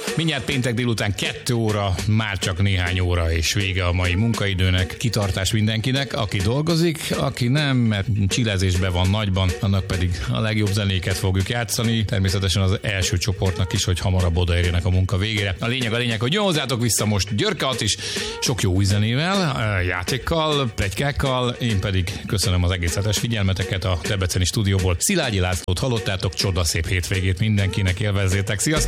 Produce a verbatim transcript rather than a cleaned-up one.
Mindjárt péntek délután kettő óra, már csak néhány óra és vége a mai munkaidőnek. Kitartás mindenkinek, aki dolgozik, aki nem, mert csilezésben van nagyban, annak pedig a legjobb zenéket fogjuk játszani. Természetesen az első csoportnak is, hogy hamarabb odaérjenek a munka végére. A lényeg a lényeg, hogy hozzátok vissza most Györke is, sok jó új zenével, játékkal, pletykákkal, én pedig köszönöm az egész hetes figyelmeteket a debreceni stúdióból. Szilágyi Lászlót hallottátok, csodaszép hétvégét mindenkinek, élvezzétek, sziasztok!